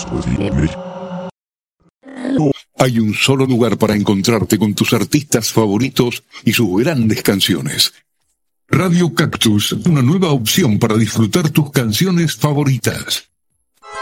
Hay un solo lugar para encontrarte con tus artistas favoritos y sus grandes canciones. Radio Cactus, una nueva opción para disfrutar tus canciones favoritas.